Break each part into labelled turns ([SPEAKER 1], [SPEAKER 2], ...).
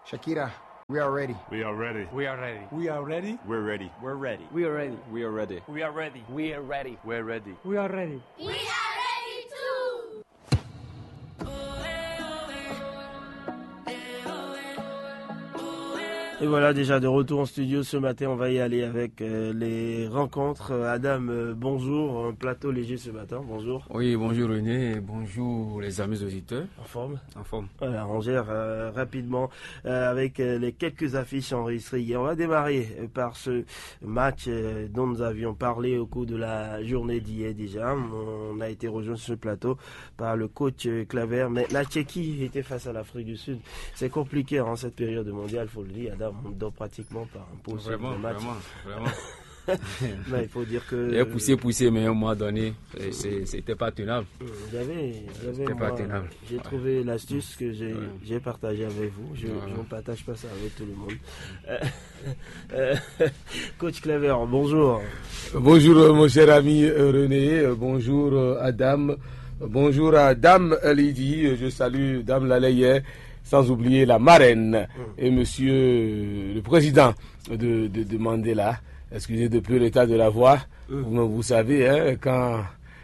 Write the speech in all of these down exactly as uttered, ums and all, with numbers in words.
[SPEAKER 1] Shakira, we are ready.
[SPEAKER 2] We are ready.
[SPEAKER 3] We are ready.
[SPEAKER 4] We are ready.
[SPEAKER 2] We're ready.
[SPEAKER 3] We're ready.
[SPEAKER 4] We are ready.
[SPEAKER 2] We are ready.
[SPEAKER 3] We are ready.
[SPEAKER 4] We are ready.
[SPEAKER 3] We're ready.
[SPEAKER 4] We are ready.
[SPEAKER 5] We are ready too.
[SPEAKER 6] Et voilà, déjà de retour en studio ce matin, on va y aller avec euh, les rencontres. Adam, euh, bonjour, un plateau léger ce matin, bonjour.
[SPEAKER 7] Oui, bonjour René, et bonjour les amis auditeurs.
[SPEAKER 6] En forme?
[SPEAKER 7] En forme.
[SPEAKER 6] Voilà, on gère euh, rapidement euh, avec euh, les quelques affiches enregistrées hier. On va démarrer euh, par ce match euh, dont nous avions parlé au cours de la journée d'hier déjà. On a été rejoint sur ce plateau par le coach euh, Claver, mais la Tchéquie était face à l'Afrique du Sud. C'est compliqué en cette période mondiale, il faut le dire, Adam. On dort pratiquement par un pause de match.
[SPEAKER 7] Vraiment, vraiment.
[SPEAKER 6] Mais il faut dire que...
[SPEAKER 7] Il a poussé, poussé, mais à un moment donné, c'était pas tenable.
[SPEAKER 6] J'avais, j'avais
[SPEAKER 7] pas tenable.
[SPEAKER 6] J'ai ouais. trouvé l'astuce que j'ai, ouais. j'ai partagée avec vous. Je,
[SPEAKER 7] ouais.
[SPEAKER 6] je ne partage pas ça avec tout le monde. Euh, euh, Coach Claver, bonjour.
[SPEAKER 8] Bonjour mon cher ami René, bonjour Adam, bonjour à Dame Lydie, je salue Dame Lalaye. Sans oublier la marraine et monsieur le président de, de, de Mandela. Excusez de peu l'état de la voix. Vous, vous savez, hein, quand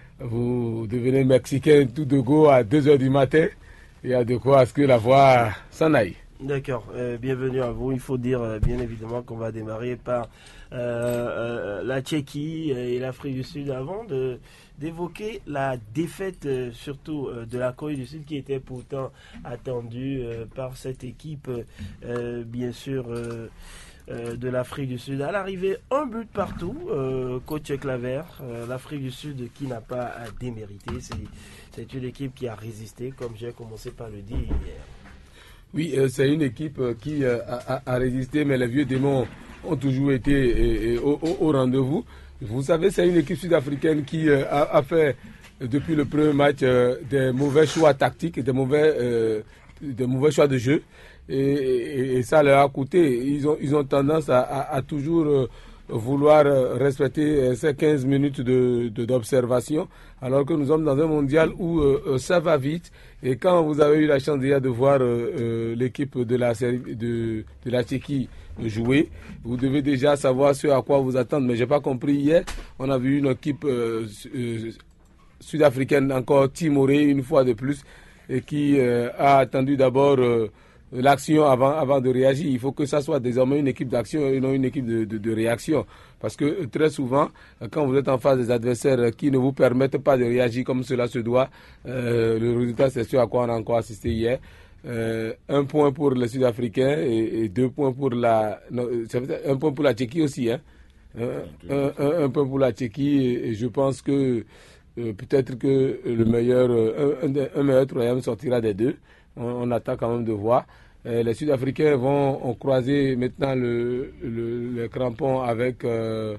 [SPEAKER 8] vous devenez mexicain tout de go à deux heures du matin, il y a de quoi à ce que la voix s'en aille.
[SPEAKER 6] D'accord, euh, bienvenue à vous. Il faut dire euh, bien évidemment qu'on va démarrer par euh, euh, la Tchéquie et l'Afrique du Sud avant de... d'évoquer la défaite euh, surtout euh, de la Corée du Sud qui était pourtant attendue euh, par cette équipe euh, bien sûr euh, euh, de l'Afrique du Sud. À l'arrivée, un but partout, euh, coach Claver, euh, l'Afrique du Sud qui n'a pas à démériter, c'est, c'est une équipe qui a résisté comme j'ai commencé par le dire hier.
[SPEAKER 8] Oui, euh, c'est une équipe euh, qui euh, a, a résisté, mais les vieux démons ont toujours été et, et, au, au, au rendez-vous. Vous savez, c'est une équipe sud-africaine qui euh, a, a fait, euh, depuis le premier match, euh, des mauvais choix tactiques, des mauvais, euh, des mauvais choix de jeu. Et, et, et ça leur a coûté. Ils ont, ils ont tendance à, à, à toujours euh, vouloir respecter ces quinze minutes de, de, d'observation, alors que nous sommes dans un mondial où euh, ça va vite. Et quand vous avez eu la chance déjà de voir euh, euh, l'équipe de la, série, de, de la Tchéquie jouer, vous devez déjà savoir ce à quoi vous attendre. Mais j'ai pas compris hier, on a vu une équipe euh, euh, sud-africaine encore timorée une fois de plus et qui euh, a attendu d'abord euh, l'action avant, avant de réagir. Il faut que ça soit désormais une équipe d'action et non une équipe de, de, de réaction. Parce que très souvent, quand vous êtes en face des adversaires qui ne vous permettent pas de réagir comme cela se doit, euh, le résultat c'est ce à quoi on a encore assisté hier. Euh, un point pour les Sud-Africains et, et deux points pour la... Non, un point pour la Tchéquie aussi. Hein. Un, un, un, un point pour la Tchéquie et, et je pense que euh, peut-être que le meilleur, un, un, un meilleur troisième sortira des deux. On, on attend quand même de voir. Euh, les Sud-Africains vont croiser maintenant le, le, le crampon avec euh,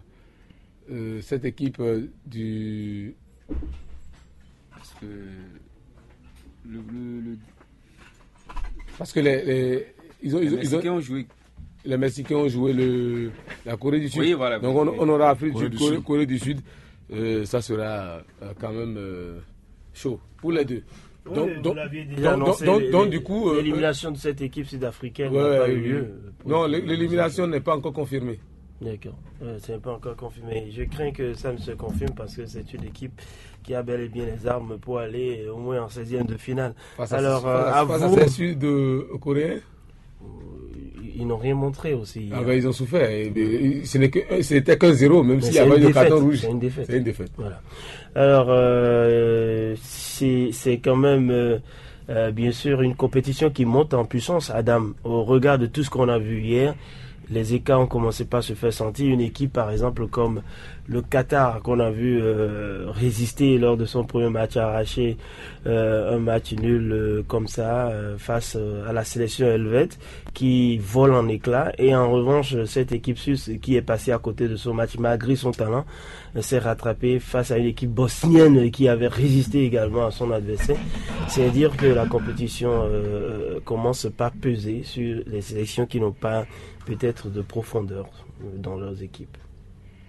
[SPEAKER 8] euh, cette équipe du... Parce que le... le, le Parce que les, les, ils ont,
[SPEAKER 7] les
[SPEAKER 8] ils ont,
[SPEAKER 7] Mexicains
[SPEAKER 8] ils ont,
[SPEAKER 7] ont joué.
[SPEAKER 8] Les Mexicains ont joué le, la Corée du Sud.
[SPEAKER 7] Oui, voilà.
[SPEAKER 8] Donc on, on aura Afrique
[SPEAKER 7] Corée
[SPEAKER 8] du
[SPEAKER 7] du
[SPEAKER 8] Corée,
[SPEAKER 7] Sud.
[SPEAKER 8] Corée du Sud. Euh, ça sera euh, quand même euh, chaud pour les deux.
[SPEAKER 6] Oui,
[SPEAKER 8] donc,
[SPEAKER 6] vous
[SPEAKER 8] donc,
[SPEAKER 6] l'aviez déjà
[SPEAKER 8] donc,
[SPEAKER 6] annoncé,
[SPEAKER 8] donc,
[SPEAKER 6] les,
[SPEAKER 8] donc, du coup, euh,
[SPEAKER 6] l'élimination de cette équipe sud-africaine
[SPEAKER 8] ouais,
[SPEAKER 6] n'a pas
[SPEAKER 8] ouais,
[SPEAKER 6] eu lieu.
[SPEAKER 8] oui. Non, l'élimination n'est pas encore confirmée.
[SPEAKER 6] D'accord, euh, c'est pas encore confirmé. Je crains que ça ne se confirme parce que c'est une équipe qui a bel et bien les armes pour aller au moins en seizième de finale.
[SPEAKER 8] Face
[SPEAKER 6] Alors,
[SPEAKER 8] à,
[SPEAKER 6] euh,
[SPEAKER 8] à,
[SPEAKER 6] à
[SPEAKER 8] face
[SPEAKER 6] vous,
[SPEAKER 8] à ces Sud-Coréens,
[SPEAKER 6] ils n'ont rien montré aussi.
[SPEAKER 8] ah ben, ils ont souffert. Et, et, ce n'est que, c'était qu'un zéro, même s'il y avait eu le carton rouge.
[SPEAKER 6] C'est une défaite.
[SPEAKER 8] C'est une défaite.
[SPEAKER 6] Voilà. Alors, euh, c'est, c'est quand même, euh, euh, bien sûr, une compétition qui monte en puissance, Adam, au regard de tout ce qu'on a vu hier. Les écarts ont commencé par se faire sentir. Une équipe, par exemple, comme le Qatar, qu'on a vu euh, résister lors de son premier match, arracher euh, un match nul euh, comme ça euh, face euh, à la sélection helvète, qui vole en éclats. Et en revanche, cette équipe suisse qui est passée à côté de son match, malgré son talent, euh, s'est rattrapée face à une équipe bosnienne qui avait résisté également à son adversaire. C'est dire que la compétition euh, commence par peser sur les sélections qui n'ont pas peut-être de profondeur dans leurs équipes.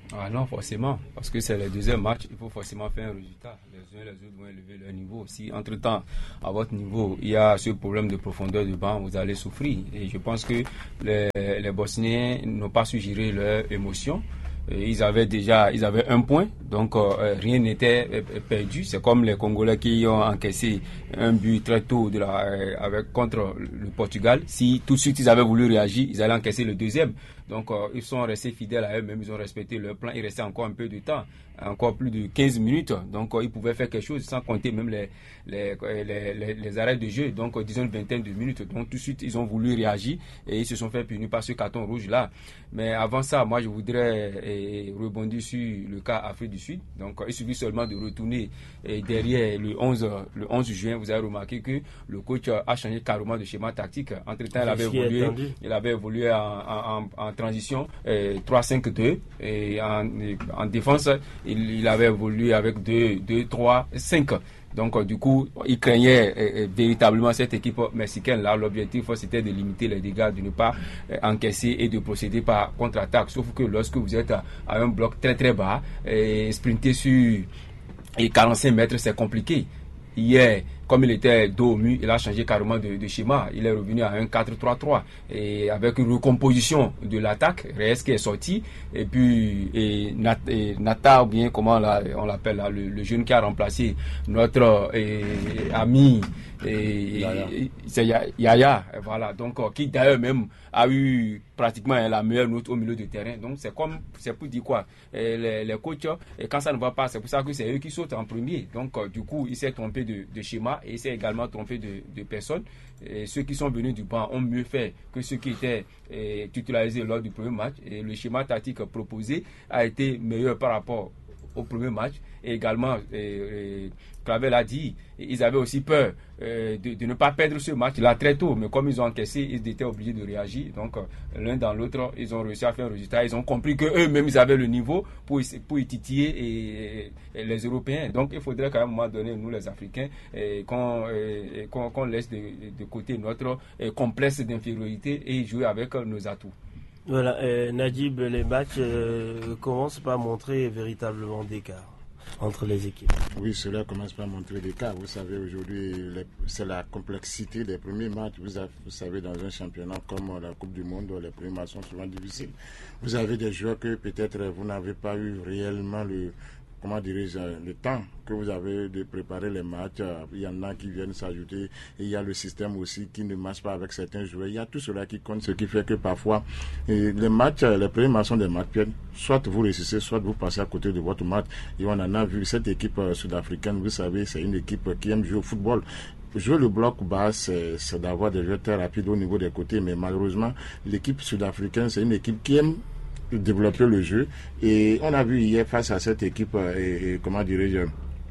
[SPEAKER 7] Ah non, forcément, parce que c'est le deuxième match, il faut forcément faire un résultat. Les uns et les autres vont élever leur niveau. Si entre-temps, à votre niveau, il y a ce problème de profondeur de banc, vous allez souffrir. Et je pense que les, les Bosniens n'ont pas su gérer leurs émotions. Ils avaient déjà ils avaient un point, donc euh, rien n'était perdu. C'est comme les Congolais qui ont encaissé un but très tôt de la, euh, avec, contre le Portugal. Si tout de suite ils avaient voulu réagir, ils allaient encaisser le deuxième. Donc euh, ils sont restés fidèles à eux-mêmes, ils ont respecté leur plan. Il restait encore un peu de temps, encore plus de quinze minutes. Donc euh, ils pouvaient faire quelque chose sans compter même les, les, les, les, les arrêts de jeu. Donc euh, disons une vingtaine de minutes. Donc tout de suite ils ont voulu réagir et ils se sont fait punir par ce carton rouge là. Mais avant ça, moi je voudrais et, rebondir sur le cas Afrique du Sud. Donc euh, il suffit seulement de retourner et derrière le onze, le onze juin, vous avez remarqué que le coach a changé carrément de schéma tactique. Entre-temps, il avait évolué, il avait évolué en, en, en transition euh, trois cinq deux et en, en défense, il, il avait évolué avec deux deux trois cinq. Donc euh, du coup, il craignait euh, véritablement cette équipe mexicaine là. L'objectif c'était de limiter les dégâts, de ne pas euh, encaisser et de procéder par contre-attaque. Sauf que lorsque vous êtes à, à un bloc très très bas et sprinter sur et quarante-cinq mètres, c'est compliqué. Hier, comme il était dos au mur, il a changé carrément de, de schéma. Il est revenu à un quatre trois trois et avec une recomposition de l'attaque. Reyes qui est sorti et puis et Nat, et Nata, ou bien comment là, on l'appelle là, le, le jeune qui a remplacé notre et, et, ami et, et, c'est Yaya, voilà. Donc qui d'ailleurs même a eu pratiquement la meilleure note au milieu de terrain. Donc c'est comme c'est pour dire quoi, et les, les coachs et quand ça ne va pas, c'est pour ça que c'est eux qui sautent en premier. Donc du coup il s'est trompé de, de schéma et il s'est également trompé de, de personnes. Et ceux qui sont venus du banc ont mieux fait que ceux qui étaient eh, titularisés lors du premier match. Et le schéma tactique proposé a été meilleur par rapport au premier match. Et également, eh, eh, Clavel a dit, ils avaient aussi peur eh, de, de ne pas perdre ce match-là très tôt. Mais comme ils ont encaissé, ils étaient obligés de réagir. Donc, l'un dans l'autre, ils ont réussi à faire un résultat. Ils ont compris qu'eux-mêmes, ils avaient le niveau pour, pour y titiller et, et les Européens. Donc, il faudrait qu'à un moment donné, nous, les Africains, eh, qu'on, eh, qu'on, qu'on laisse de, de côté notre eh, complexe d'infériorité et jouer avec nos atouts.
[SPEAKER 6] Voilà, euh, Najib, les matchs euh, commencent par montrer véritablement d'écart entre les équipes.
[SPEAKER 1] Oui, cela commence par montrer l'écart. Vous savez, aujourd'hui, les, c'est la complexité des premiers matchs. Vous, avez, vous savez, dans un championnat comme la Coupe du Monde, les premiers matchs sont souvent difficiles. Vous avez des joueurs que peut-être vous n'avez pas eu réellement le... comment dirais-je, le temps que vous avez de préparer les matchs. Il y en a qui viennent s'ajouter et il y a le système aussi qui ne marche pas avec certains joueurs. Il y a tout cela qui compte, ce qui fait que parfois les matchs, les premiers matchs sont des matchs pièges. Soit vous réussissez, soit vous passez à côté de votre match. Et on en a vu cette équipe sud-africaine, vous savez, c'est une équipe qui aime jouer au football. Jouer le bloc bas, c'est, c'est d'avoir des joueurs très rapides au niveau des côtés, mais malheureusement, l'équipe sud-africaine, c'est une équipe qui aime développer le jeu. Et on a vu hier face à cette équipe, et, et comment dirais-je,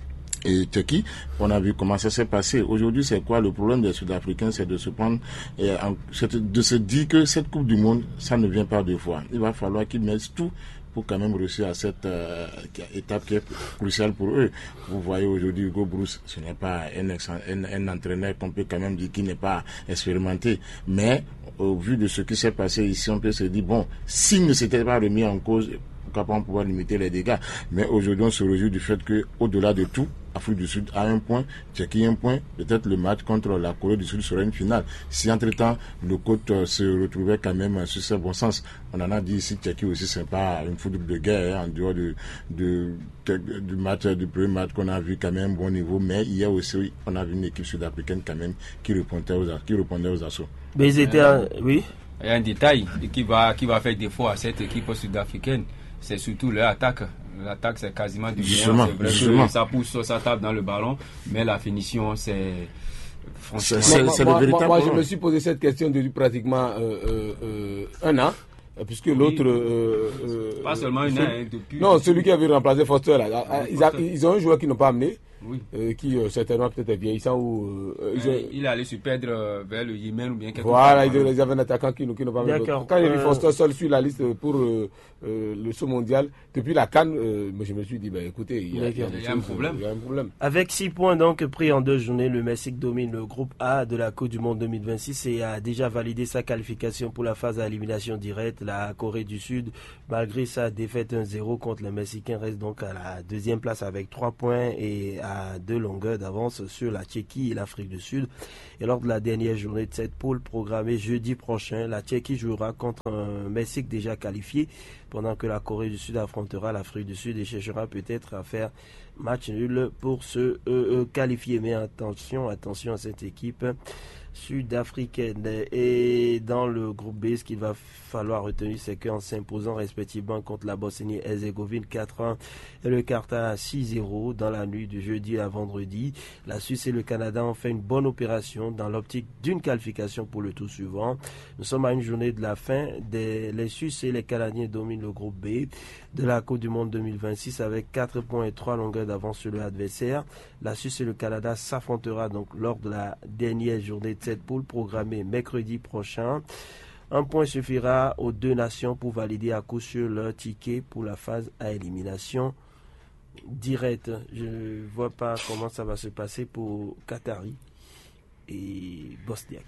[SPEAKER 1] et Turquie, on a vu comment ça s'est passé. Aujourd'hui, c'est quoi le problème des Sud-Africains? C'est de se prendre, et en, de se dire que cette Coupe du Monde, ça ne vient pas deux fois. Il va falloir qu'ils mettent tout pour quand même réussir à cette euh, étape qui est cruciale pour eux. Vous voyez aujourd'hui Hugo Bruce, ce n'est pas un, un, un entraîneur qu'on peut quand même dire qui n'est pas expérimenté. Mais au vu de ce qui s'est passé ici, on peut se dire, bon, s'il ne s'était pas remis en cause, pourquoi pas on pouvoir limiter les dégâts. Mais aujourd'hui, on se réjouit du fait que, au-delà de tout, Afrique du Sud a un point, Tchéquie un point, peut-être le match contre la Corée du Sud sera une finale. Si entre-temps, le coach euh, se retrouvait quand même sur ce bon sens, on en a dit ici, Tchéquie aussi, c'est pas une foudre de guerre, hein, en dehors de, de, de, du match, du premier match qu'on a vu quand même bon niveau, mais hier aussi, on a vu une équipe sud-africaine quand même qui répondait aux, qui répondait aux assauts.
[SPEAKER 6] Mais ils étaient, euh, oui.
[SPEAKER 7] Il y a un détail qui va, qui va faire défaut à cette équipe sud-africaine, c'est surtout leur attaque. L'attaque, c'est quasiment du bien. C'est vrai que ça pousse, ça tape dans le ballon, mais la finition, c'est...
[SPEAKER 8] C'est, c'est, c'est moi, le véritable moi, moi, je me suis posé cette question depuis pratiquement euh, euh, euh, un an, puisque oui. l'autre... Euh, euh,
[SPEAKER 7] pas seulement un an, hein, depuis...
[SPEAKER 8] Non, celui qui avait remplacé Foster, là, oui, ils, a, ils ont un joueur qu'ils n'ont pas amené.
[SPEAKER 7] oui.
[SPEAKER 8] euh, qui euh, certainement peut-être est vieillissant ou euh,
[SPEAKER 7] Mais
[SPEAKER 8] je...
[SPEAKER 7] il est allé se perdre euh, vers le Yémen ou bien quelque
[SPEAKER 8] Voilà,
[SPEAKER 7] part.
[SPEAKER 8] ils avaient un attaquant qui, qui n'ont pas mis.
[SPEAKER 6] D'accord.
[SPEAKER 8] Quand il est
[SPEAKER 6] Euh,
[SPEAKER 8] Foster seul sur la liste pour euh, euh, le saut mondial, depuis la CAN, euh, je me suis dit, ben, écoutez, il y a, il y a,
[SPEAKER 7] Il y a
[SPEAKER 8] des
[SPEAKER 7] un
[SPEAKER 8] choses,
[SPEAKER 7] problème.
[SPEAKER 8] il y a un problème.
[SPEAKER 6] Avec six points donc pris en deux journées, le Mexique domine le groupe A de la Coupe du Monde deux mille vingt-six et a déjà validé sa qualification pour la phase à élimination directe. La Corée du Sud, malgré sa défaite un zéro contre les Mexicains, reste donc à la deuxième place avec trois points et à deux longueurs d'avance sur la Tchéquie et l'Afrique du Sud. Et lors de la dernière journée de cette poule programmée jeudi prochain, la Tchéquie jouera contre un Mexique déjà qualifié, pendant que la Corée du Sud affrontera l'Afrique du Sud et cherchera peut-être à faire match nul pour se euh, euh, qualifier. Mais attention, attention à cette équipe sud-africaine. Et dans le groupe B, ce qu'il va falloir retenir, c'est qu'en s'imposant respectivement contre la Bosnie-Herzégovine quatre un et le Qatar six zéro dans la nuit du jeudi à vendredi, la Suisse et le Canada ont fait une bonne opération dans l'optique d'une qualification pour le tour suivant. Nous sommes à une journée de la fin. Des, les Suisses et les Canadiens dominent le groupe B de la Coupe du Monde deux mille vingt-six avec quatre points et trois longueurs d'avance sur l'adversaire. La Suisse et le Canada s'affrontera donc lors de la dernière journée de cette poule programmée mercredi prochain. Un point suffira aux deux nations pour valider à coup sûr leur ticket pour la phase à élimination directe. Je ne vois pas comment ça va se passer pour Qatari et Bosniaque.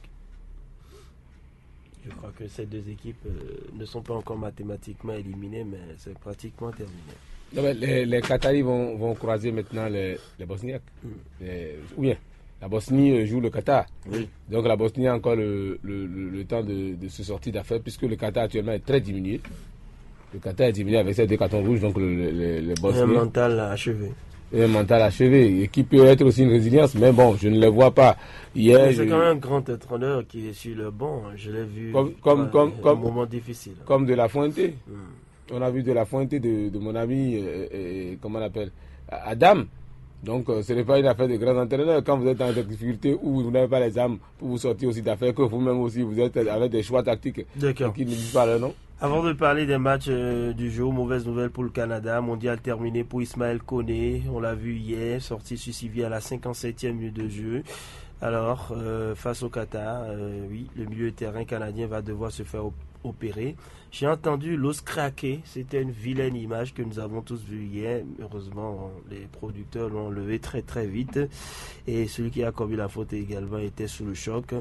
[SPEAKER 6] Je crois que ces deux équipes euh, ne sont pas encore mathématiquement éliminées, mais c'est pratiquement terminé.
[SPEAKER 8] Non, mais les, les Qataris vont, vont croiser maintenant les, les Bosniaques. Mm. Les, ou bien, la Bosnie joue le Qatar.
[SPEAKER 1] Oui.
[SPEAKER 8] Donc la Bosnie a encore le, le, le, le temps de, de se sortir d'affaires, puisque le Qatar actuellement est très diminué. Le Qatar est diminué avec ses deux cartons rouges, donc le, le, le, les Bosniens...
[SPEAKER 6] Un mental achevé.
[SPEAKER 8] Un mental achevé, et qui peut être aussi une résilience, mais bon, je ne le vois pas. Hier,
[SPEAKER 6] c'est
[SPEAKER 8] je...
[SPEAKER 6] quand même un grand entraîneur qui est sur le banc. Je l'ai vu
[SPEAKER 8] comme, comme,
[SPEAKER 6] ouais,
[SPEAKER 8] comme,
[SPEAKER 6] un
[SPEAKER 8] comme,
[SPEAKER 6] moment difficile.
[SPEAKER 8] Comme De La Fuente.
[SPEAKER 6] Hmm.
[SPEAKER 8] On a vu De La Fuente de, de mon ami, euh, euh, comment on appelle, Adam. Donc, euh, ce n'est pas une affaire de grands entraîneurs. Quand vous êtes dans des difficultés où vous n'avez pas les âmes pour vous sortir aussi d'affaires, que vous-même aussi, vous êtes avec des choix tactiques qui ne disent pas leur nom.
[SPEAKER 6] Avant de parler des matchs euh, du jour, mauvaise nouvelle pour le Canada. Mondial terminé pour Ismaël Koné. On l'a vu hier, sorti sur Civière à la cinquante-septième minute de jeu. Alors, euh, face au Qatar, euh, oui, le milieu de terrain canadien va devoir se faire op- opérer. J'ai entendu l'os craquer. C'était une vilaine image que nous avons tous vue hier. Heureusement, les producteurs l'ont enlevé très très vite. Et celui qui a commis la faute également était sous le choc.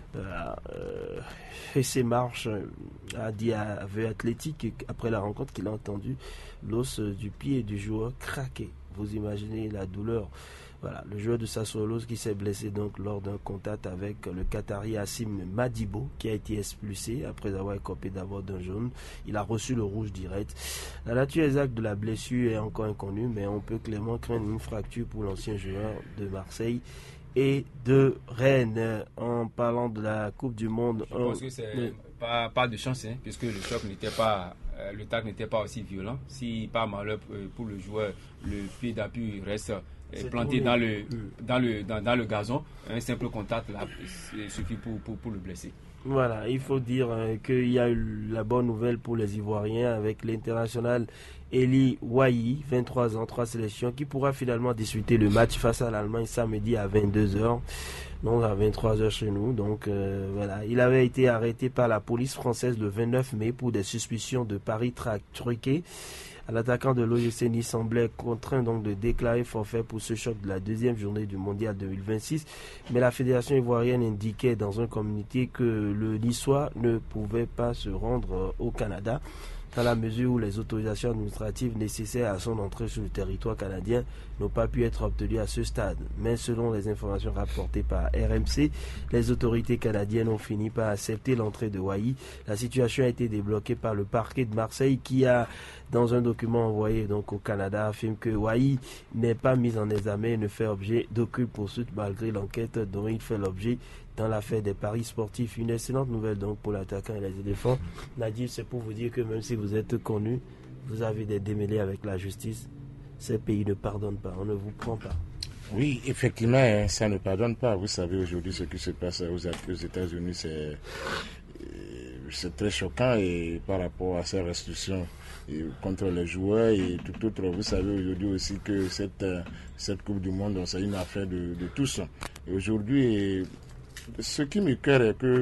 [SPEAKER 6] Euh, et ses marches a dit à Vue Athlétique après la rencontre qu'il a entendu l'os du pied du joueur craquer. Vous imaginez la douleur. Voilà, le joueur de Sassuolo qui s'est blessé donc lors d'un contact avec le Qatari Hassim Madibo qui a été expulsé après avoir écopé d'abord d'un jaune. Il a reçu le rouge direct. La nature exacte de la blessure est encore inconnue, mais on peut clairement craindre une fracture pour l'ancien joueur de Marseille et de Rennes. En parlant de la Coupe du Monde,
[SPEAKER 7] je pense que c'est oui. pas, pas de chance, hein, puisque le choc n'était pas, euh, le tac n'était pas aussi violent. Si par malheur pour le joueur, le pied d'appui reste c'est planté dans le, dans, le, dans, dans le gazon, un simple contact là, suffit pour, pour, pour le blesser.
[SPEAKER 6] Voilà, il faut dire euh, qu'il y a eu la bonne nouvelle pour les Ivoiriens avec l'international Eli Wahi, vingt-trois ans, trois sélections, qui pourra finalement disputer le match face à l'Allemagne samedi à vingt-deux heures, donc à vingt-trois heures chez nous. Donc euh, voilà, il avait été arrêté par la police française le vingt-neuf mai pour des suspicions de paris tra- truqués. L'attaquant de l'O G C Nice semblait contraint donc de déclarer forfait pour ce choc de la deuxième journée du Mondial deux mille vingt-six. Mais la fédération ivoirienne indiquait dans un communiqué que le Niçois ne pouvait pas se rendre au Canada dans la mesure où les autorisations administratives nécessaires à son entrée sur le territoire canadien n'ont pas pu être obtenues à ce stade. Mais selon les informations rapportées par R M C, les autorités canadiennes ont fini par accepter l'entrée de Wahi. La situation a été débloquée par le parquet de Marseille qui a, dans un document envoyé donc au Canada, affirme que Wahi n'est pas mis en examen et ne fait objet d'aucune poursuite malgré l'enquête dont il fait l'objet dans l'affaire des paris sportifs. Une excellente nouvelle donc pour l'attaquant et les éléphants. Nadir, c'est pour vous dire que même si vous êtes connu, vous avez des démêlés avec la justice. Ces pays ne pardonnent pas, on ne vous prend pas.
[SPEAKER 1] Oui, effectivement, ça ne pardonne pas. Vous savez aujourd'hui ce qui se passe aux États-Unis, c'est c'est très choquant et par rapport à ces restrictions et contre les joueurs et tout autre. Vous savez aujourd'hui aussi que cette, cette Coupe du Monde, c'est une affaire de, de tous. Et aujourd'hui, ce qui me cœur est que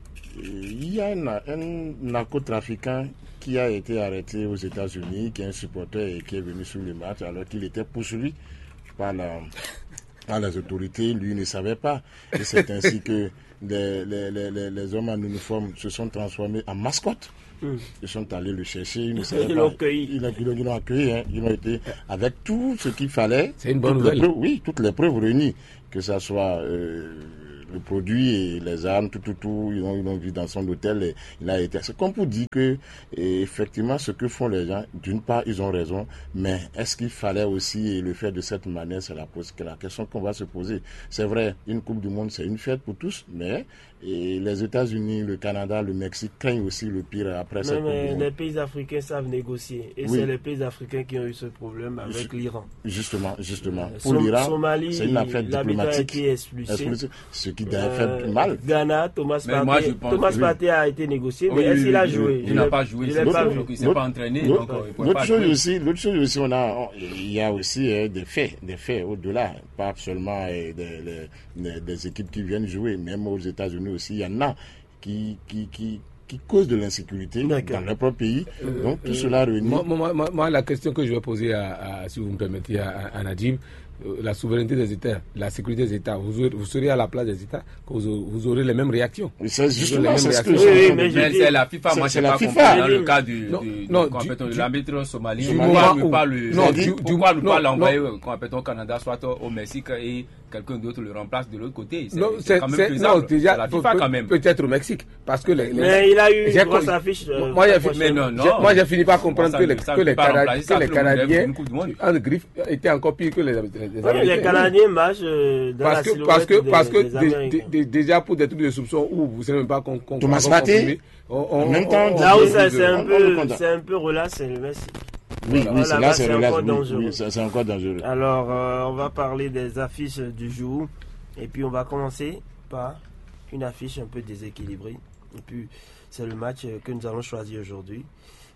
[SPEAKER 1] il y a un, un narcotrafiquant qui a été arrêté aux États-Unis, qui est un supporter et qui est venu sur le match alors qu'il était poursuivi par, la, par les autorités. Lui ne savait pas. Et c'est ainsi que les, les, les, les hommes en uniforme se sont transformés en mascottes. Mm. Ils sont allés le chercher. Ils,
[SPEAKER 6] ils l'ont accueilli.
[SPEAKER 1] Ils, ils, ils l'ont accueilli. Hein. Ils ont été avec tout ce qu'il fallait.
[SPEAKER 8] C'est une bonne nouvelle.
[SPEAKER 1] Preuves, oui, toutes les preuves réunies. Que ça soit euh, le produit et les armes, tout, tout, tout. Ils ont, ils ont vu dans son hôtel. Et il a été. C'est comme pour dire que, et effectivement, ce que font les gens, d'une part, ils ont raison. Mais est-ce qu'il fallait aussi le faire de cette manière? C'est la, la question qu'on va se poser. C'est vrai, une Coupe du Monde, c'est une fête pour tous. Mais et les États-Unis, le Canada, le Mexique craignent aussi le pire après
[SPEAKER 6] non,
[SPEAKER 1] cette Coupe
[SPEAKER 6] mais
[SPEAKER 1] du Monde.
[SPEAKER 6] Les pays africains savent négocier. Et oui. C'est les pays africains qui ont eu ce problème avec Ju- l'Iran.
[SPEAKER 1] Justement, justement.
[SPEAKER 6] Euh,
[SPEAKER 1] pour
[SPEAKER 6] Som-
[SPEAKER 1] l'Iran,
[SPEAKER 6] Somalie,
[SPEAKER 1] c'est une affaire diplomatique.
[SPEAKER 6] A été expulsé.
[SPEAKER 1] Ce qui a euh, fait mal.
[SPEAKER 6] Ghana, Thomas Partey, Thomas
[SPEAKER 7] que...
[SPEAKER 6] Partey a été négocié, mais
[SPEAKER 7] oui,
[SPEAKER 6] est-ce
[SPEAKER 7] oui,
[SPEAKER 6] qu'il a
[SPEAKER 7] oui,
[SPEAKER 6] joué?
[SPEAKER 7] Il n'a pas joué, il ne s'est pas entraîné.
[SPEAKER 1] L'autre chose aussi, l'autre chose aussi, on a, il y a aussi euh, des faits, des faits au-delà, pas seulement euh, des, des, des équipes qui viennent jouer, même aux États-Unis aussi, il y en a qui, qui, qui, qui causent de l'insécurité dans leur propre pays. Euh, Donc tout euh, cela réunit.
[SPEAKER 8] Moi, moi, moi, la question que je vais poser, à, à, si vous me permettez, à, à Nadim, euh, la souveraineté des États, la sécurité des États, vous, vous serez à la place des États, vous, vous aurez les mêmes réactions.
[SPEAKER 1] C'est justement
[SPEAKER 7] c'est
[SPEAKER 1] ce que
[SPEAKER 7] je
[SPEAKER 1] oui,
[SPEAKER 7] mais, mais c'est la FIFA, moi je n'ai pas compris dans le cas du,
[SPEAKER 8] non,
[SPEAKER 7] du,
[SPEAKER 8] non,
[SPEAKER 7] du, du,
[SPEAKER 8] du,
[SPEAKER 7] de l'arbitre somalien.
[SPEAKER 8] Du
[SPEAKER 7] Pourquoi ne pas le,
[SPEAKER 8] non,
[SPEAKER 7] du,
[SPEAKER 8] du,
[SPEAKER 7] pourquoi ne pas l'envoyer
[SPEAKER 8] au
[SPEAKER 7] Canada, soit au Mexique et quelqu'un d'autre le remplace de l'autre côté?
[SPEAKER 8] C'est, non, c'est, quand même c'est, non, déjà,
[SPEAKER 7] la FIFA
[SPEAKER 8] peut,
[SPEAKER 7] quand même.
[SPEAKER 8] Peut-être au Mexique, parce que les, les,
[SPEAKER 6] mais il a eu une grosse affiche. Euh,
[SPEAKER 8] moi, j'ai, mais non, non, moi, j'ai fini par comprendre ça, que les, que les, Canadiens, que les Canadiens, en griffe, étaient encore pires que les, les, les
[SPEAKER 6] Américains. Les Canadiens marchent euh, dans
[SPEAKER 8] parce
[SPEAKER 6] la
[SPEAKER 8] que, parce que,
[SPEAKER 6] des,
[SPEAKER 8] parce que,
[SPEAKER 6] des
[SPEAKER 8] d- d- déjà pour des trucs de soupçons où vous ne savez même pas qu'on, qu'on
[SPEAKER 1] Thomas Partey,
[SPEAKER 8] en
[SPEAKER 1] même temps,
[SPEAKER 6] là où c'est un peu, c'est un peu relax, c'est le Messi.
[SPEAKER 1] Oui,
[SPEAKER 6] voilà,
[SPEAKER 1] oui, c'est là, c'est,
[SPEAKER 6] c'est, encore
[SPEAKER 1] oui, oui, c'est, c'est encore dangereux.
[SPEAKER 6] Alors, euh, on va parler des affiches du jour. Et puis, on va commencer par une affiche un peu déséquilibrée. Et puis, c'est le match que nous allons choisir aujourd'hui.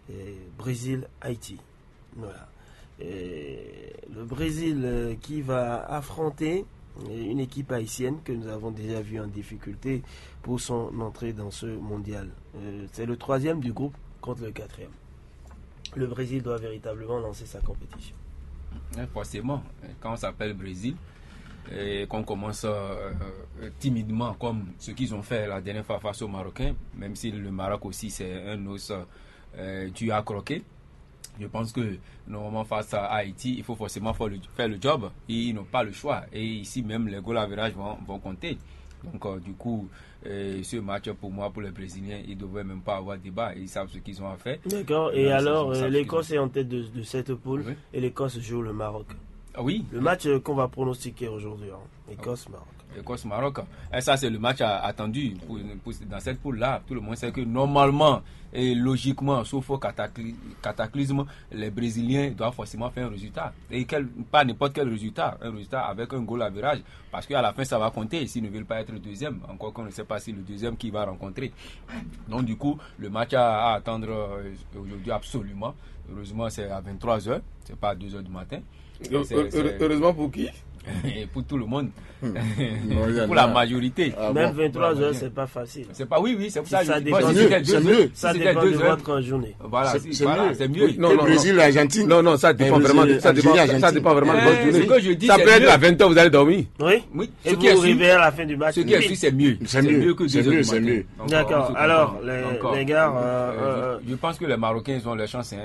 [SPEAKER 6] Brésil-Haïti. Voilà. Et le Brésil euh, qui va affronter une équipe haïtienne que nous avons déjà vue en difficulté pour son entrée dans ce mondial. Euh, c'est le troisième du groupe contre le quatrième. Le Brésil doit véritablement lancer sa compétition.
[SPEAKER 7] Forcément, quand on s'appelle Brésil et qu'on commence euh, euh, timidement comme ce qu'ils ont fait la dernière fois face aux Marocains, même si le Maroc aussi c'est un os euh, tu as croqué, je pense que normalement face à Haïti, il faut forcément faire le, faire le job et ils n'ont pas le choix. Et ici même les goals average vont, vont compter. Donc euh, du coup, euh, ce match pour moi, pour les Brésiliens, ils ne devraient même pas avoir débat. Ils savent ce qu'ils ont à faire.
[SPEAKER 6] D'accord. Et, et alors, euh, l'Écosse est en tête de, de cette poule, oui. Et l'Écosse joue le Maroc.
[SPEAKER 7] Ah oui.
[SPEAKER 6] Le match euh, qu'on va pronostiquer aujourd'hui, hein. Écosse-Maroc.
[SPEAKER 7] Écosse-Maroc. Et ça, c'est le match attendu pour, pour, dans cette poule-là. Tout le monde sait que normalement et logiquement, sauf au cataclysme, les Brésiliens doivent forcément faire un résultat. Et quel, pas n'importe quel résultat. Un résultat avec un goal average. Parce qu'à la fin, ça va compter s'ils ne veulent pas être deuxième. Encore qu'on ne sait pas si le deuxième qui va rencontrer. Donc, du coup, le match à, à attendre aujourd'hui absolument. Heureusement, c'est à vingt-trois heures. C'est pas à deux heures du matin.
[SPEAKER 8] C'est, c'est... Heureusement pour qui?
[SPEAKER 7] Et pour tout le monde, non, pour la majorité.
[SPEAKER 6] Ah, même bon, vingt-trois heures, c'est pas facile.
[SPEAKER 7] C'est pas, oui, oui, c'est pour ça.
[SPEAKER 6] Ça
[SPEAKER 7] je...
[SPEAKER 6] dépend,
[SPEAKER 1] bon, c'est mieux, c'est mieux.
[SPEAKER 6] Ça si dépend de votre journée.
[SPEAKER 7] Voilà,
[SPEAKER 1] c'est,
[SPEAKER 7] si,
[SPEAKER 1] c'est,
[SPEAKER 7] voilà
[SPEAKER 1] mieux.
[SPEAKER 7] c'est mieux.
[SPEAKER 1] Oui, non, non, Brésil, l'Argentine.
[SPEAKER 8] Non, non, ça dépend vraiment. De, ça, dépend, ça, ça dépend vraiment de votre journée.
[SPEAKER 7] Ce que je dis,
[SPEAKER 8] ça
[SPEAKER 7] c'est
[SPEAKER 8] peut être
[SPEAKER 7] mieux.
[SPEAKER 8] à vingt heures, vous allez dormir.
[SPEAKER 6] Oui.
[SPEAKER 7] Oui.
[SPEAKER 6] Et vous vous réveillez à la fin du match.
[SPEAKER 7] Ce qui est sûr, c'est mieux.
[SPEAKER 1] C'est mieux
[SPEAKER 7] que
[SPEAKER 1] c'est mieux, c'est mieux.
[SPEAKER 6] D'accord. Alors, les gars,
[SPEAKER 7] je pense que les Marocains ont leur chance.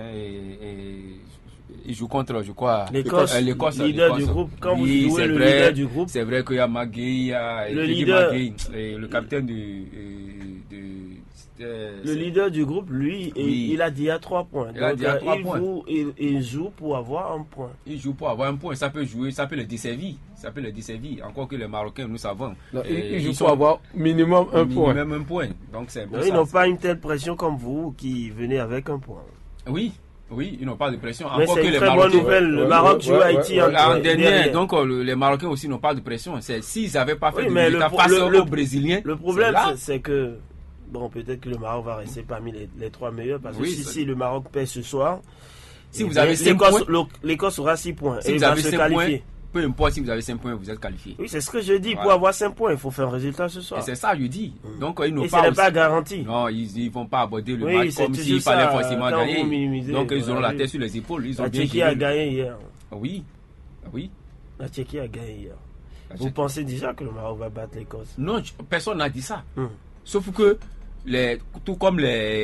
[SPEAKER 7] Ils jouent contre, je crois,
[SPEAKER 6] l'Écosse,
[SPEAKER 7] l'Écosse
[SPEAKER 6] leader
[SPEAKER 7] l'Écosse.
[SPEAKER 6] du groupe. Quand
[SPEAKER 7] oui,
[SPEAKER 6] vous jouez le
[SPEAKER 7] vrai,
[SPEAKER 6] leader du groupe,
[SPEAKER 7] c'est vrai qu'il y a Magui, il y a
[SPEAKER 6] le leader,
[SPEAKER 7] Magui, et le capitaine du, de,
[SPEAKER 6] le leader du groupe, lui, oui. il a dit à trois points.
[SPEAKER 7] Il, Donc, a trois
[SPEAKER 6] il,
[SPEAKER 7] points.
[SPEAKER 6] Joue, il, il joue pour avoir un point.
[SPEAKER 7] Il joue pour avoir un point. Ça peut jouer, ça peut le desservir. Ça peut le desservir. Encore que les Marocains, nous savons.
[SPEAKER 8] Non, il joue pour avoir minimum un
[SPEAKER 7] minimum
[SPEAKER 8] point.
[SPEAKER 7] Minimum un point. Donc c'est
[SPEAKER 6] non, ils n'ont pas une telle pression comme vous qui venez avec un point.
[SPEAKER 7] Oui. Oui, ils n'ont pas de pression.
[SPEAKER 6] Mais
[SPEAKER 7] Encore
[SPEAKER 6] c'est
[SPEAKER 7] que
[SPEAKER 6] une
[SPEAKER 7] les
[SPEAKER 6] très
[SPEAKER 7] Marocains,
[SPEAKER 6] bonne nouvelle. Le
[SPEAKER 8] ouais,
[SPEAKER 6] Maroc
[SPEAKER 8] ouais,
[SPEAKER 6] joue
[SPEAKER 8] ouais,
[SPEAKER 6] Haïti
[SPEAKER 8] ouais, ouais.
[SPEAKER 6] en,
[SPEAKER 7] en dernier. Donc euh, les Marocains aussi n'ont pas de pression. C'est, s'ils n'avaient pas fait
[SPEAKER 6] oui,
[SPEAKER 7] de
[SPEAKER 6] mais
[SPEAKER 7] résultat
[SPEAKER 6] le,
[SPEAKER 7] face
[SPEAKER 6] le,
[SPEAKER 7] aux
[SPEAKER 6] le,
[SPEAKER 7] Brésiliens.
[SPEAKER 6] Le problème,
[SPEAKER 7] c'est,
[SPEAKER 6] c'est, c'est que bon, peut-être que le Maroc va rester parmi les, les trois meilleurs. Parce que
[SPEAKER 7] Oui,
[SPEAKER 6] si,
[SPEAKER 7] ça-
[SPEAKER 6] si le Maroc perd ce soir,
[SPEAKER 7] Si
[SPEAKER 6] eh
[SPEAKER 7] vous
[SPEAKER 6] bien,
[SPEAKER 7] avez cinq
[SPEAKER 6] l'Écosse-
[SPEAKER 7] points-
[SPEAKER 6] l'O- l'Écosse aura six points
[SPEAKER 7] Si
[SPEAKER 6] et
[SPEAKER 7] vous
[SPEAKER 6] va
[SPEAKER 7] avez
[SPEAKER 6] se
[SPEAKER 7] cinq
[SPEAKER 6] qualifier.
[SPEAKER 7] points, peu importe si vous avez cinq points, vous êtes qualifié.
[SPEAKER 6] Oui, c'est ce que je dis. Pour
[SPEAKER 7] Voilà.
[SPEAKER 6] avoir cinq points, il faut faire un résultat ce
[SPEAKER 7] Et
[SPEAKER 6] soir.
[SPEAKER 7] c'est ça, je dis. Donc, ils n'ont
[SPEAKER 6] Et ce
[SPEAKER 7] pas.
[SPEAKER 6] n'est
[SPEAKER 7] aussi-
[SPEAKER 6] pas garanti.
[SPEAKER 7] Non, ils ne vont pas aborder le
[SPEAKER 6] Oui,
[SPEAKER 7] match
[SPEAKER 6] c'est
[SPEAKER 7] comme
[SPEAKER 6] toujours
[SPEAKER 7] s'il fallait
[SPEAKER 6] ça,
[SPEAKER 7] forcément
[SPEAKER 6] quand
[SPEAKER 7] gagner.
[SPEAKER 6] vous minimisez,
[SPEAKER 7] Donc, ils
[SPEAKER 6] vous
[SPEAKER 7] auront la
[SPEAKER 6] avez-
[SPEAKER 7] tête sur les épaules. Ils ont
[SPEAKER 6] La
[SPEAKER 7] bien
[SPEAKER 6] Tchéquie
[SPEAKER 7] géré
[SPEAKER 6] a
[SPEAKER 7] le-
[SPEAKER 6] gagné hier.
[SPEAKER 7] Ah Oui. Ah Oui.
[SPEAKER 6] La Tchéquie a gagné hier.
[SPEAKER 7] La
[SPEAKER 6] Vous
[SPEAKER 7] Tchéquie-
[SPEAKER 6] pensez déjà que le Maroc va battre l'Écosse?
[SPEAKER 7] Non, je- personne n'a dit ça.
[SPEAKER 6] Hum.
[SPEAKER 7] Sauf que, les, tout comme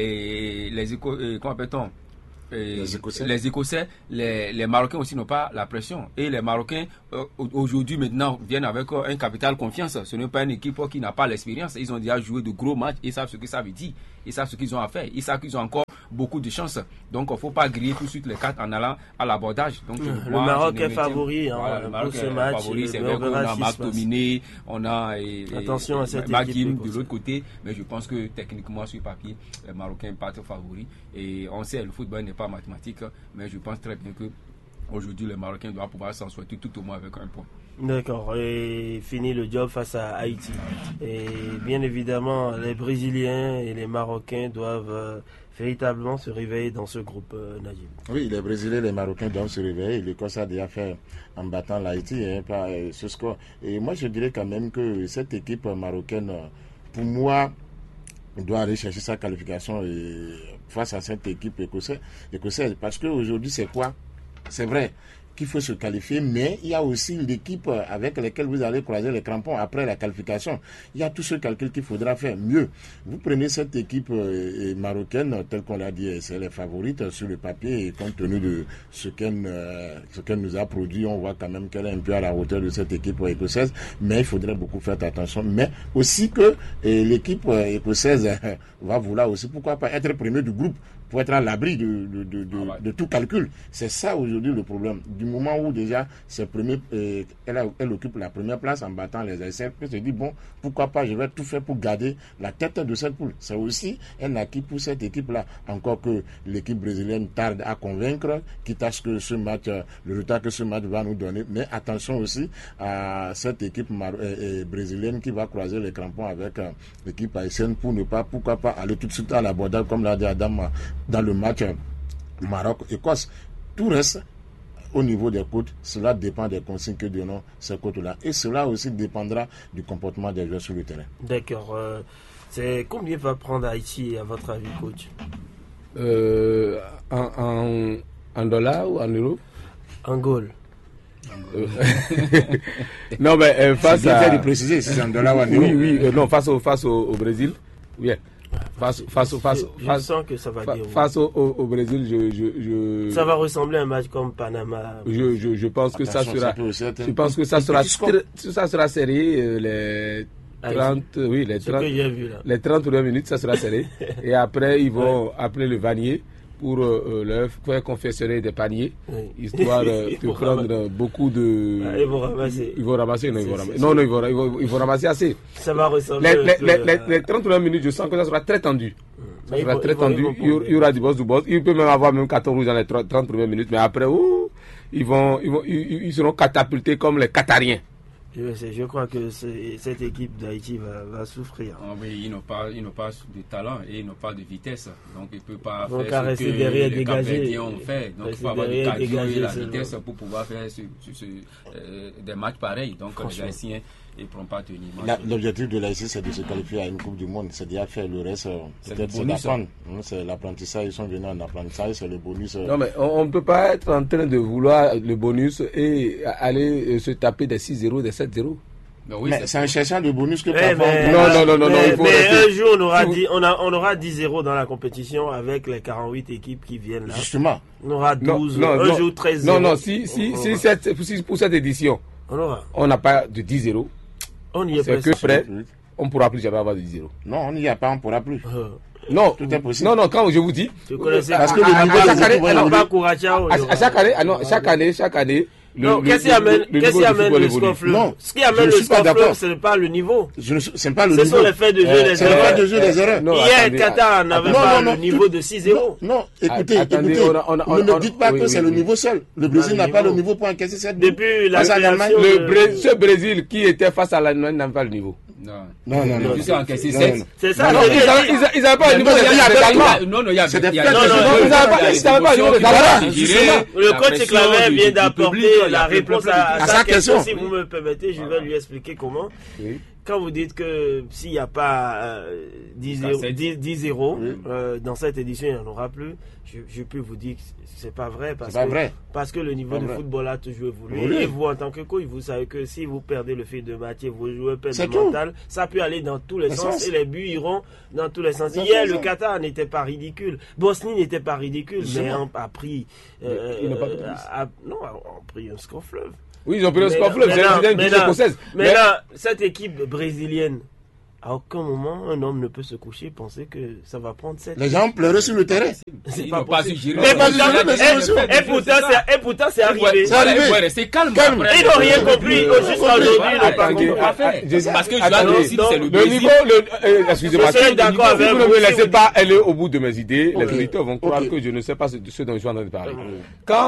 [SPEAKER 7] les, les Éco- euh, comment appelle-t-on Euh,
[SPEAKER 1] Les Écossais.
[SPEAKER 7] les Écossais, les, les Marocains aussi n'ont pas la pression. Et les Marocains, euh, au- aujourd'hui, maintenant, viennent avec euh, un capital confiance. Ce n'est pas une équipe euh, qui n'a pas l'expérience. Ils ont déjà joué de gros matchs. Ils savent ce que ça veut dire. Ils savent ce qu'ils ont à faire. Ils savent qu'ils ont encore beaucoup de chance. Donc, il ne faut pas griller tout de suite les cartes en allant à l'abordage. Donc,
[SPEAKER 6] Le
[SPEAKER 7] moi,
[SPEAKER 6] Maroc
[SPEAKER 7] je ne
[SPEAKER 6] est
[SPEAKER 7] me
[SPEAKER 6] favori,
[SPEAKER 7] tiens-
[SPEAKER 6] hein,
[SPEAKER 7] voilà, le
[SPEAKER 6] pour
[SPEAKER 7] Maroc
[SPEAKER 6] ce
[SPEAKER 7] est
[SPEAKER 6] match,
[SPEAKER 7] favori. C'est
[SPEAKER 6] mais
[SPEAKER 7] vrai
[SPEAKER 6] on
[SPEAKER 7] qu'on
[SPEAKER 6] verra
[SPEAKER 7] a
[SPEAKER 6] ce qui
[SPEAKER 7] Marc
[SPEAKER 6] se passe.
[SPEAKER 7] Dominé, on a et- et-
[SPEAKER 6] Attention à
[SPEAKER 7] et-
[SPEAKER 6] cette
[SPEAKER 7] Magim
[SPEAKER 6] équipe
[SPEAKER 7] de
[SPEAKER 6] écossaise.
[SPEAKER 7] l'autre côté. Mais je pense que techniquement, sur papier, les Marocains partent favoris. Et on sait, le football n'est pas mathématique. Mais je pense très bien que aujourd'hui, les Marocains doivent pouvoir s'en sortir tout au moins avec un point.
[SPEAKER 6] D'accord, et fini le job face à Haïti. Et bien évidemment, les Brésiliens et les Marocains doivent euh, véritablement se réveiller dans ce groupe, euh, Najib.
[SPEAKER 1] Oui, les Brésiliens et les Marocains doivent se réveiller. L'Écosse a déjà fait en battant l'Haïti hein, par euh, ce score. Et moi, je dirais quand même que cette équipe marocaine, euh, pour moi, doit aller chercher sa qualification et face à cette équipe écossaise. écossaise. Parce qu'aujourd'hui, c'est quoi? C'est vrai qu'il faut se qualifier, mais il y a aussi l'équipe avec laquelle vous allez croiser les crampons après la qualification. Il y a tout ce calcul qu'il faudra faire. Mieux, vous prenez cette équipe euh, marocaine, telle qu'on l'a dit, c'est les favorites sur le papier, et compte tenu de ce qu'elle euh, ce qu'elle nous a produit, on voit quand même qu'elle est un peu à la hauteur de cette équipe écossaise, mais il faudrait beaucoup faire attention. Mais aussi que euh, l'équipe euh, écossaise euh, va vouloir aussi, pourquoi pas, être premier du groupe, pour être à l'abri de, de, de, de,
[SPEAKER 7] Ah ouais.
[SPEAKER 1] de tout calcul. C'est ça aujourd'hui le problème. Du moment où déjà c'est premier, euh, elle, a- elle occupe la première place en battant les Haïtiens, elle se dit bon, pourquoi pas, je vais tout faire pour garder la tête de cette poule. C'est aussi un acquis pour cette équipe-là. Encore que l'équipe brésilienne tarde à convaincre, quitte à ce que ce match, euh, le résultat que ce match va nous donner. Mais attention aussi à cette équipe mar- euh, euh, brésilienne qui va croiser les crampons avec euh, l'équipe haïtienne pour ne pas, pourquoi pas, aller tout de suite à l'abordage, comme l'a dit Adam, euh, dans le match euh, Maroc-Écosse. Tout reste au niveau des côtes, cela dépend des consignes que donnent ces côtes-là. Et cela aussi dépendra du comportement des joueurs sur le terrain.
[SPEAKER 6] D'accord. euh, c'est combien va prendre Haïti, à votre avis, coach?
[SPEAKER 8] Euh, en, en, en dollars ou en euros?
[SPEAKER 6] En goal.
[SPEAKER 8] Euh, Non, mais euh, face
[SPEAKER 1] C'est bien fait
[SPEAKER 8] à.
[SPEAKER 1] de préciser si c'est en dollars ou en
[SPEAKER 8] Oui,
[SPEAKER 1] euros.
[SPEAKER 8] oui, euh, non, face au, face au, au Brésil. Oui. Face, face, au- face,
[SPEAKER 6] Je
[SPEAKER 8] face,
[SPEAKER 6] sens que ça va
[SPEAKER 8] fa-
[SPEAKER 6] dire oui.
[SPEAKER 8] face au, au, au Brésil, je, je, je,
[SPEAKER 6] Ça va ressembler à un match comme Panama.
[SPEAKER 8] je, je, je pense que ça
[SPEAKER 1] Attention,
[SPEAKER 8] sera.
[SPEAKER 1] ça peut aussi être un
[SPEAKER 8] Je pense que ça sera,
[SPEAKER 1] petit score.
[SPEAKER 8] très- ça sera serré euh, les
[SPEAKER 6] Allez,
[SPEAKER 8] trente, oui, les
[SPEAKER 6] Ce
[SPEAKER 8] trente,
[SPEAKER 6] que j'ai vu là.
[SPEAKER 8] les trente premières minutes, ça sera serré. Et après, ils vont appeler le vanier pour euh, euh, leur faire confectionner des paniers,
[SPEAKER 6] Oui.
[SPEAKER 8] histoire euh,
[SPEAKER 6] Ils
[SPEAKER 8] de
[SPEAKER 6] vont
[SPEAKER 8] prendre
[SPEAKER 6] ramasser.
[SPEAKER 8] euh, beaucoup de.
[SPEAKER 6] Ah, ils vont ramasser.
[SPEAKER 8] Ils vont ramasser, non, ils vont
[SPEAKER 6] C'est-
[SPEAKER 8] ramasser.
[SPEAKER 6] c'est-
[SPEAKER 8] Non, non, ils vont, ils vont, ils vont ramasser assez.
[SPEAKER 6] Ça va ressembler.
[SPEAKER 8] Les,
[SPEAKER 6] un
[SPEAKER 8] les,
[SPEAKER 6] peu
[SPEAKER 8] les,
[SPEAKER 6] à-
[SPEAKER 8] les, les trente premières minutes, je sens que ça sera très tendu. Ça
[SPEAKER 6] Mais ils
[SPEAKER 8] sera
[SPEAKER 6] vont-
[SPEAKER 8] très
[SPEAKER 6] ils vont- ils
[SPEAKER 8] tendu.
[SPEAKER 6] vont
[SPEAKER 8] Il y aura- il y aura du boss du boss. Il peut même avoir même carton rouge dans les trente premières minutes, mais après, ouh, ils vont, ils vont, ils, ils seront catapultés comme les Qatariens.
[SPEAKER 6] Je, sais, je crois que c'est- cette équipe d'Haïti va, va souffrir.
[SPEAKER 7] Ah oui, ils n'ont pas, ils n'ont pas de talent et ils n'ont pas de vitesse. Donc, ils ne peuvent pas
[SPEAKER 6] Ils vont
[SPEAKER 7] faire
[SPEAKER 6] qu'à
[SPEAKER 7] ce
[SPEAKER 6] rester
[SPEAKER 7] que
[SPEAKER 6] derrière,
[SPEAKER 7] les
[SPEAKER 6] dégager.
[SPEAKER 7] Cap-Verdiens ont fait. Donc, il
[SPEAKER 6] Rester
[SPEAKER 7] faut avoir du
[SPEAKER 6] derrière,
[SPEAKER 7] cardio et
[SPEAKER 6] dégager
[SPEAKER 7] la
[SPEAKER 6] seulement.
[SPEAKER 7] vitesse pour pouvoir faire ce, ce- ce- euh, des matchs pareils. Donc, les
[SPEAKER 6] Franchement.
[SPEAKER 7] Haïtiens, ils ne pourront pas tenir. Moi,
[SPEAKER 1] La-
[SPEAKER 7] je-
[SPEAKER 1] L'objectif de l'Haïti, c'est de se qualifier à une Coupe du Monde. C'est déjà fait. Le reste, euh,
[SPEAKER 7] C'est
[SPEAKER 1] peut-être
[SPEAKER 7] le
[SPEAKER 1] c'est
[SPEAKER 7] bonus,
[SPEAKER 1] d'apprendre. Hein, C'est l'apprentissage. Ils sont venus en apprentissage. C'est le bonus. euh.
[SPEAKER 8] Non, mais on ne peut pas être en train de vouloir le bonus et aller euh, se taper des six zéro, des sept zéro.
[SPEAKER 7] Mais oui,
[SPEAKER 1] Mais
[SPEAKER 7] c'est-
[SPEAKER 1] c'est en cherchant le bonus que
[SPEAKER 6] Eh,
[SPEAKER 1] parfois
[SPEAKER 6] mais-
[SPEAKER 1] on-
[SPEAKER 8] Non, non, non, non, non,
[SPEAKER 6] mais,
[SPEAKER 8] il faut
[SPEAKER 6] mais
[SPEAKER 8] rester-
[SPEAKER 6] un jour, on aura,
[SPEAKER 8] Si vous-
[SPEAKER 6] dix, on, a, on aura dix zéro dans la compétition avec les quarante-huit équipes qui viennent là.
[SPEAKER 1] Justement.
[SPEAKER 6] On aura
[SPEAKER 8] Non,
[SPEAKER 6] douze,
[SPEAKER 8] non,
[SPEAKER 6] un
[SPEAKER 8] non.
[SPEAKER 6] jour treize zéro.
[SPEAKER 8] Non, non, si, si,
[SPEAKER 6] on,
[SPEAKER 8] si,
[SPEAKER 6] aura.
[SPEAKER 8] cette, si pour cette édition,
[SPEAKER 6] On aura.
[SPEAKER 8] on n'a pas de dix zéro,
[SPEAKER 6] On y est
[SPEAKER 8] c'est que
[SPEAKER 6] presque.
[SPEAKER 8] près, on ne pourra plus jamais avoir de dix zéro.
[SPEAKER 1] Non, on n'y a pas, on ne pourra plus.
[SPEAKER 6] Euh,
[SPEAKER 8] Non,
[SPEAKER 1] Tout est possible.
[SPEAKER 8] non, non, quand je vous dis,
[SPEAKER 6] Tu connaissais
[SPEAKER 1] Parce
[SPEAKER 6] à-
[SPEAKER 1] que le
[SPEAKER 6] à-
[SPEAKER 1] niveau
[SPEAKER 6] à
[SPEAKER 1] des
[SPEAKER 6] chaque année,
[SPEAKER 1] équipes va
[SPEAKER 6] alors,
[SPEAKER 1] évoluer.
[SPEAKER 6] pas Kourachao, il y
[SPEAKER 8] à,
[SPEAKER 6] aura-
[SPEAKER 8] à chaque année, ah non, chaque année, chaque année, le,
[SPEAKER 6] Non,
[SPEAKER 8] le-
[SPEAKER 6] qu'est-ce qui
[SPEAKER 8] le-
[SPEAKER 6] amène,
[SPEAKER 8] le
[SPEAKER 6] qu'est-ce
[SPEAKER 8] niveau
[SPEAKER 6] qui
[SPEAKER 8] du
[SPEAKER 6] amène
[SPEAKER 8] football
[SPEAKER 6] le
[SPEAKER 8] évolue.
[SPEAKER 6] score fleuve?
[SPEAKER 1] Non,
[SPEAKER 6] Ce qui amène
[SPEAKER 1] je
[SPEAKER 6] le
[SPEAKER 1] suis pas
[SPEAKER 6] score
[SPEAKER 1] d'accord.
[SPEAKER 6] fleuve, ce n'est pas le niveau.
[SPEAKER 1] Je ne- C'est pas le
[SPEAKER 6] Ce
[SPEAKER 1] niveau.
[SPEAKER 6] sont les faits de jeu,
[SPEAKER 1] Euh,
[SPEAKER 6] les
[SPEAKER 1] C'est les
[SPEAKER 6] erreurs.
[SPEAKER 1] faits de jeu, les erreurs.
[SPEAKER 8] Non,
[SPEAKER 6] Hier,
[SPEAKER 8] attendez,
[SPEAKER 6] Qatar n'avait
[SPEAKER 1] non,
[SPEAKER 6] pas
[SPEAKER 1] non,
[SPEAKER 6] le
[SPEAKER 1] non,
[SPEAKER 6] niveau
[SPEAKER 1] tout-
[SPEAKER 6] de six zéro.
[SPEAKER 1] Non, écoutez,
[SPEAKER 8] Attendez,
[SPEAKER 1] écoutez,
[SPEAKER 8] on a- on a-
[SPEAKER 1] ne
[SPEAKER 8] on a-
[SPEAKER 1] me dites pas
[SPEAKER 8] oui,
[SPEAKER 1] que
[SPEAKER 8] oui,
[SPEAKER 1] c'est
[SPEAKER 8] oui.
[SPEAKER 1] le niveau seul. Le Brésil
[SPEAKER 6] Pas
[SPEAKER 1] n'a
[SPEAKER 6] le
[SPEAKER 1] pas le
[SPEAKER 6] niveau.
[SPEAKER 1] niveau pour encaisser cette buts.
[SPEAKER 6] Depuis la
[SPEAKER 1] Face à l'Allemagne,
[SPEAKER 6] création
[SPEAKER 8] Le
[SPEAKER 6] de-
[SPEAKER 8] Bré- ce Brésil qui était face à l'Allemagne n'a pas le niveau.
[SPEAKER 7] Non,
[SPEAKER 1] non, non. non.
[SPEAKER 7] Ils ont encaissé
[SPEAKER 1] Non,
[SPEAKER 7] sept.
[SPEAKER 1] non.
[SPEAKER 6] C'est ça.
[SPEAKER 8] Non,
[SPEAKER 6] c'est-
[SPEAKER 8] ils n'avaient pas le niveau
[SPEAKER 1] Non, il y a-
[SPEAKER 8] des Allemands.
[SPEAKER 7] Non, non, il y a
[SPEAKER 1] C'est des
[SPEAKER 7] il y a-
[SPEAKER 1] fêtes.
[SPEAKER 7] il y a-
[SPEAKER 1] Non, non,
[SPEAKER 7] il y a-
[SPEAKER 8] ils avaient pas-
[SPEAKER 7] il y a
[SPEAKER 8] ils avaient pas le niveau des
[SPEAKER 7] des
[SPEAKER 8] Allemands.
[SPEAKER 7] émotions,
[SPEAKER 1] Justement.
[SPEAKER 6] Le
[SPEAKER 7] la
[SPEAKER 6] coach
[SPEAKER 7] pression
[SPEAKER 6] Claver
[SPEAKER 7] du-
[SPEAKER 6] vient
[SPEAKER 7] du
[SPEAKER 6] d'apporter
[SPEAKER 7] public, il y a
[SPEAKER 6] la
[SPEAKER 7] plein,
[SPEAKER 6] réponse
[SPEAKER 7] plein,
[SPEAKER 6] à,
[SPEAKER 7] plein
[SPEAKER 6] à
[SPEAKER 1] À
[SPEAKER 6] sa
[SPEAKER 1] sa
[SPEAKER 6] question.
[SPEAKER 1] question.
[SPEAKER 6] Si vous me permettez, je vais lui expliquer comment.
[SPEAKER 8] Oui.
[SPEAKER 6] Quand vous dites que s'il n'y a pas euh, dix zéro
[SPEAKER 7] sept.
[SPEAKER 6] dix- dix zéro,
[SPEAKER 1] Oui.
[SPEAKER 6] euh, dans cette édition, il n'y en aura plus, je, je peux vous dire que c'est pas vrai. Parce
[SPEAKER 1] C'est pas
[SPEAKER 6] que,
[SPEAKER 1] vrai.
[SPEAKER 6] Parce que le niveau
[SPEAKER 1] Pas
[SPEAKER 6] de
[SPEAKER 1] vrai.
[SPEAKER 6] football a toujours évolué.
[SPEAKER 1] Oui.
[SPEAKER 6] Et vous, en tant que coach, vous savez que si vous perdez le fil de matière, vous jouez perdre
[SPEAKER 1] C'est
[SPEAKER 6] le
[SPEAKER 1] tout.
[SPEAKER 6] mental, ça peut aller dans tous les
[SPEAKER 1] Le
[SPEAKER 6] sens
[SPEAKER 1] sens.
[SPEAKER 6] et les buts iront dans tous les sens.
[SPEAKER 1] C'est
[SPEAKER 6] Hier,
[SPEAKER 1] ça.
[SPEAKER 6] le Qatar n'était pas ridicule. Bosnie n'était pas ridicule, mais
[SPEAKER 1] Justement.
[SPEAKER 6] a, a pris. euh,
[SPEAKER 8] Ils n'ont pas
[SPEAKER 6] euh,
[SPEAKER 8] pris.
[SPEAKER 6] a- non, a pris un score fleuve.
[SPEAKER 8] Oui, ils ont pris le
[SPEAKER 6] Mais
[SPEAKER 8] score
[SPEAKER 6] là-
[SPEAKER 8] fleuve.
[SPEAKER 6] mais
[SPEAKER 8] C'est
[SPEAKER 6] là-
[SPEAKER 8] une
[SPEAKER 6] mais
[SPEAKER 8] division
[SPEAKER 6] là-
[SPEAKER 8] écossaise.
[SPEAKER 6] Mais
[SPEAKER 8] Mais
[SPEAKER 6] là, cette équipe brésilienne, à aucun moment, un homme ne peut se coucher et penser que ça va prendre sept.
[SPEAKER 1] Les gens pleuraient sur le terrain.
[SPEAKER 6] C'est
[SPEAKER 7] Ils
[SPEAKER 6] pas
[SPEAKER 7] n'ont pas su
[SPEAKER 6] possible.
[SPEAKER 7] gérer.
[SPEAKER 6] Mais
[SPEAKER 1] Ils n'ont pas su
[SPEAKER 6] pourtant,
[SPEAKER 1] gérer les
[SPEAKER 6] et-
[SPEAKER 1] émotions.
[SPEAKER 6] et pourtant, c'est- et pourtant, c'est arrivé.
[SPEAKER 1] C'est arrivé.
[SPEAKER 7] Il faut rester calme.
[SPEAKER 1] Calme.
[SPEAKER 7] après.
[SPEAKER 6] Ils n'ont rien compris.
[SPEAKER 1] Ils ont
[SPEAKER 6] Jusqu'à
[SPEAKER 1] compris.
[SPEAKER 6] aujourd'hui, ils n'ont pas
[SPEAKER 7] Attendez,
[SPEAKER 6] compris.
[SPEAKER 7] pas faire.
[SPEAKER 8] je-
[SPEAKER 7] Parce que
[SPEAKER 8] attendez.
[SPEAKER 7] Joao aussi, c'est le
[SPEAKER 8] Le
[SPEAKER 7] Brésil.
[SPEAKER 8] niveau, le, euh, excusez-moi,
[SPEAKER 6] Je serais
[SPEAKER 8] si
[SPEAKER 6] d'accord
[SPEAKER 8] si
[SPEAKER 6] avec
[SPEAKER 8] vous
[SPEAKER 6] vous
[SPEAKER 8] ne me
[SPEAKER 6] si
[SPEAKER 8] laissez
[SPEAKER 6] vous
[SPEAKER 8] pas aller au bout de mes idées, les
[SPEAKER 1] Ok.
[SPEAKER 8] auditeurs vont croire
[SPEAKER 1] Ok.
[SPEAKER 8] que je ne sais pas ce, ce dont je suis en train de parler. Quand